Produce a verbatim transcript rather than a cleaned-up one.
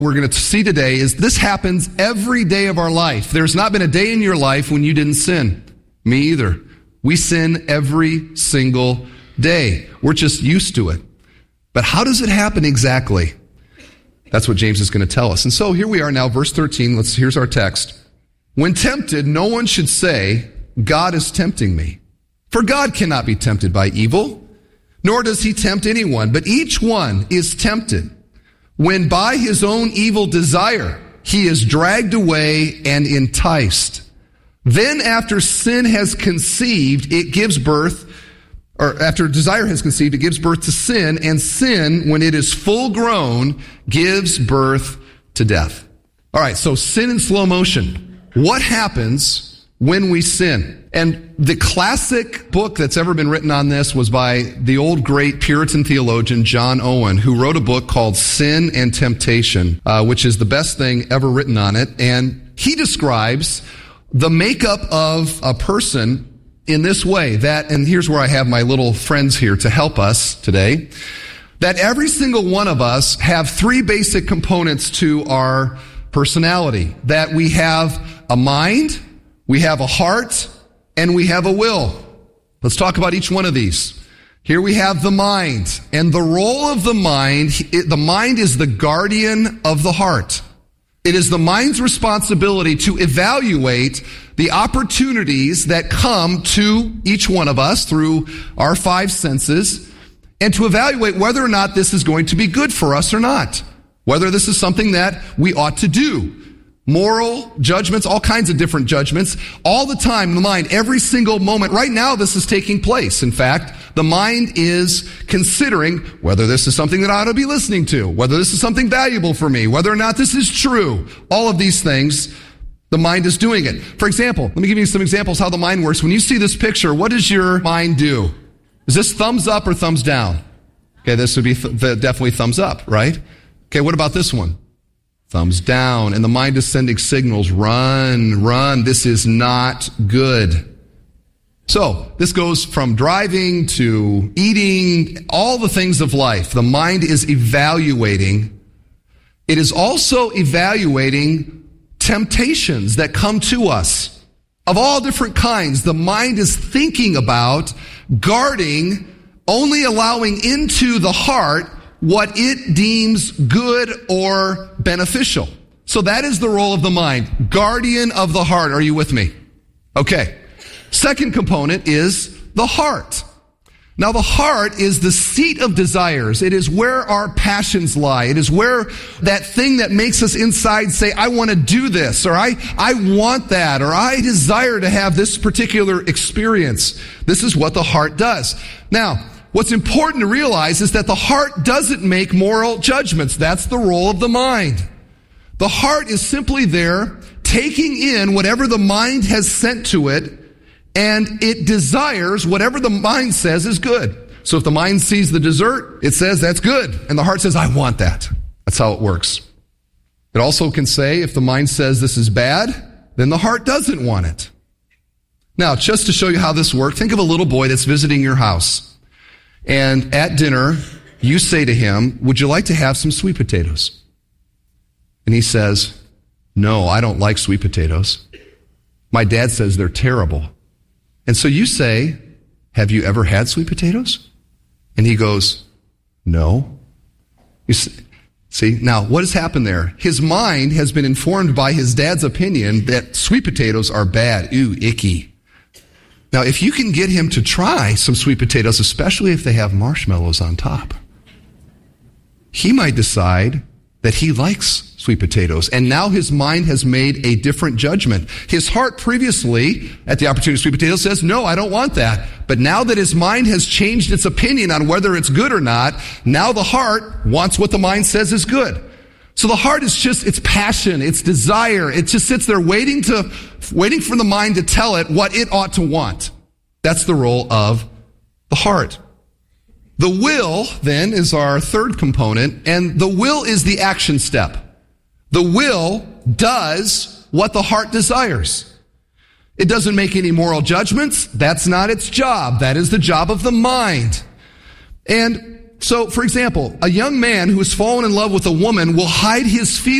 we're going to see today is this happens every day of our life. There's not been a day in your life when you didn't sin. Me either. We sin every single day. We're just used to it. But how does it happen exactly? That's what James is going to tell us. And so here we are now, verse thirteen. Let's, here's our text. When tempted, no one should say, God is tempting me. For God cannot be tempted by evil, nor does he tempt anyone. But each one is tempted when by his own evil desire he is dragged away and enticed. Then after sin has conceived, it gives birth, or after desire has conceived, it gives birth to sin, and sin, when it is full grown, gives birth to death. All right, so sin in slow motion. What happens when we sin? And the classic book that's ever been written on this was by the old great Puritan theologian John Owen, who wrote a book called Sin and Temptation, uh, which is the best thing ever written on it. And he describes the makeup of a person in this way, that, and here's where I have my little friends here to help us today, that every single one of us have three basic components to our personality. That we have a mind, we have a heart, and we have a will. Let's talk about each one of these. Here we have the mind, and the role of the mind, the mind is the guardian of the heart. It is the mind's responsibility to evaluate the opportunities that come to each one of us through our five senses, and to evaluate whether or not this is going to be good for us or not. Whether this is something that we ought to do. Moral judgments, all kinds of different judgments, all the time in the mind, every single moment. Right now, this is taking place. In fact, the mind is considering whether this is something that I ought to be listening to, whether this is something valuable for me, whether or not this is true. All of these things, the mind is doing it. For example, let me give you some examples how the mind works. When you see this picture, what does your mind do? Is this thumbs up or thumbs down? Okay, this would be th- definitely thumbs up, right? Okay, what about this one? Thumbs down. And the mind is sending signals. Run, run. This is not good. So, this goes from driving to eating, all the things of life. The mind is evaluating. It is also evaluating temptations that come to us of all different kinds. The mind is thinking about, guarding, only allowing into the heart what it deems good or beneficial. So that is the role of the mind. Guardian of the heart. Are you with me? Okay. Second component is the heart. Now the heart is the seat of desires. It is where our passions lie. It is where that thing that makes us inside say, I want to do this, or I, I want that, or I desire to have this particular experience. This is what the heart does. Now, what's important to realize is that the heart doesn't make moral judgments. That's the role of the mind. The heart is simply there taking in whatever the mind has sent to it, and it desires whatever the mind says is good. So if the mind sees the dessert, it says that's good. And the heart says, I want that. That's how it works. It also can say if the mind says this is bad, then the heart doesn't want it. Now, just to show you how this works, think of a little boy that's visiting your house. And at dinner, you say to him, would you like to have some sweet potatoes? And he says, no, I don't like sweet potatoes. My dad says they're terrible. And so you say, have you ever had sweet potatoes? And he goes, no. You see, now what has happened there? His mind has been informed by his dad's opinion that sweet potatoes are bad. Ooh, icky. Now, if you can get him to try some sweet potatoes, especially if they have marshmallows on top, he might decide that he likes sweet potatoes. And now his mind has made a different judgment. His heart previously, at the opportunity of sweet potatoes, says, no, I don't want that. But now that his mind has changed its opinion on whether it's good or not, now the heart wants what the mind says is good. So the heart is just, it's passion, it's desire. It just sits there waiting to, waiting for the mind to tell it what it ought to want. That's the role of the heart. The will, then, is our third component, and the will is the action step. The will does what the heart desires. It doesn't make any moral judgments. That's not its job. That is the job of the mind. And So, for example, a young man who has fallen in love with a woman will hide his feelings